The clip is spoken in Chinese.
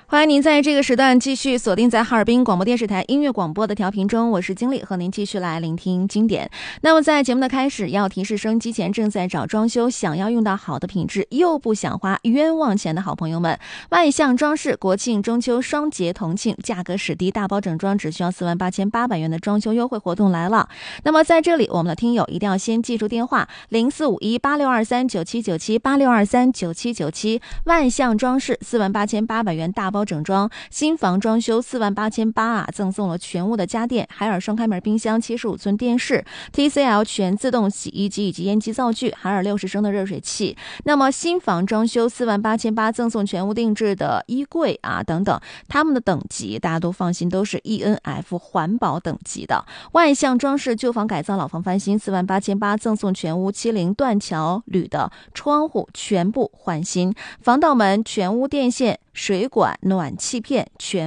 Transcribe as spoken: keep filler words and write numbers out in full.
欢迎您在这个时段继续锁定在哈尔滨广播电视台音乐广播的调频中，我是经理，和您继续来聆听经典。那么在节目的开始，要提示收音机前正在找装修，想要用到好的品质又不想花冤枉钱的好朋友们，万象装饰国庆中秋双节同庆，价格史低，大包整装只需要四万八千八百元的装修优惠活动来了。那么在这里，我们的听友一定要先记住电话零四五一八六二三九七九七八六二三九七九七，万象装饰四万八千八百元大包整装，新房装修四万八千八啊，赠送了全屋的家电，海尔双开门冰箱、七十五寸电视、T C L 全自动洗衣机以及烟机灶具，海尔六十升的热水器。那么新房装修四万八千八，赠送全屋定制的衣柜啊等等，他们的等级大家都放心，都是 E N F 环保等级的。万象装饰旧房改造、老房翻新四万八千八，赠送全屋七零断桥铝的窗户全部换新，防盗门、全屋电线、水管、暖气片全